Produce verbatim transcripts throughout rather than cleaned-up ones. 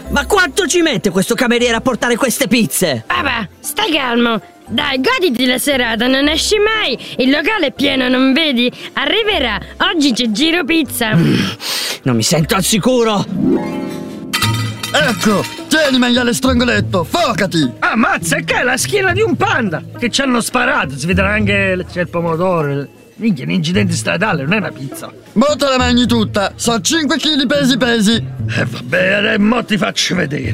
Ma quanto ci mette questo cameriere a portare queste pizze? Papà, stai calmo. Dai, goditi la serata, non esci mai. Il locale è pieno, non vedi? Arriverà. Oggi c'è Giro Pizza. Mm, non mi sento al sicuro. Ecco, tieni maiale strongoletto, focati! Ammazza, che è la schiena di un panda! Che ci hanno sparato, si vedrà anche c'è il pomodoro. Minchia, un incidente stradale, non è una pizza. Mo te la mangi tutta, so cinque chili pesi pesi. Eh vabbè, mo ti faccio vedere.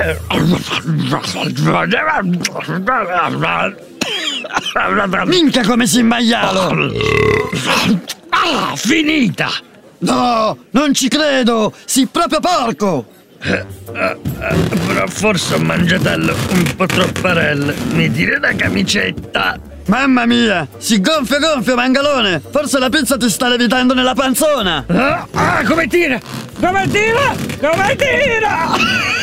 Minchia come si immaialo! Ah, finita! No, non ci credo, sei proprio porco! Eh, eh, eh, però forse ho mangiatello un po' tropparelle. Mi tiri la camicetta. Mamma mia, si gonfio gonfio mangalone. Forse la pizza ti sta levitando nella panzona. Ah, ah come tira? Come tira? Come tira?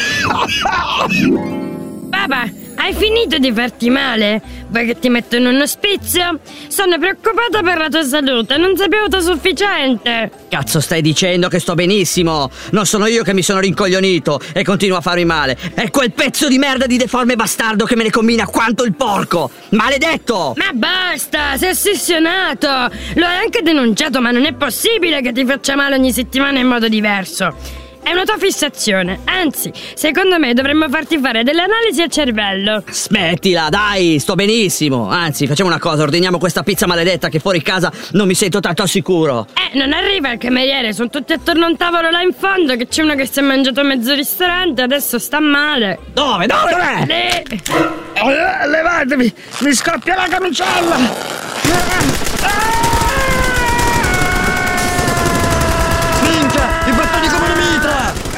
Papà, hai finito di farti male? Vuoi che ti mettono un ospizio? Sono preoccupata per la tua salute, non sei più autosufficiente. Cazzo stai dicendo che sto benissimo? Non sono io che mi sono rincoglionito e continuo a farmi male. È quel pezzo di merda di deforme bastardo che me ne combina quanto il porco. Maledetto! Ma basta, sei ossessionato. Lo hai anche denunciato, ma non è possibile che ti faccia male ogni settimana in modo diverso. È una tua fissazione. Anzi, secondo me dovremmo farti fare delle analisi al cervello. Smettila, dai, sto benissimo. Anzi, facciamo una cosa, ordiniamo questa pizza maledetta che fuori casa non mi sento tanto al sicuro. Eh, non arriva il cameriere, sono tutti attorno a un tavolo là in fondo, che c'è uno che si è mangiato mezzo ristorante e adesso sta male. Dove? Dove? Dov'è? Lì. Eh, levatevi, mi scoppia la camicella. Minchia, i battoni come una mitra!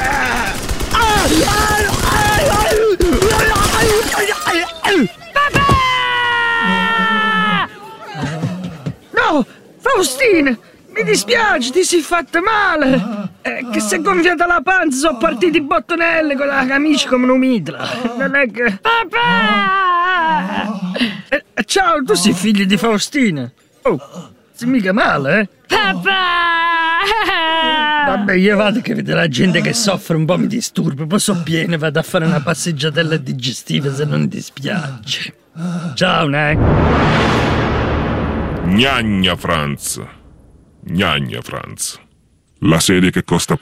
Papà! No, Faustina, mi dispiace, ti sei fatta male. Eh, che si è gonfiata la panza, sono partiti bottonelle con la camicia come una mitra. Non è che... Papà! Eh, ciao, tu sei figlio di Faustina. Oh, sei mica male, eh? Papà! Vabbè, io vado che vedo la gente che soffre un po' mi disturba. Poi so pieno, vado a fare una passeggiatella digestiva se non ti spiace. Ciao, Nec. Gnagna Franz. Gnagna Franz. La serie che costa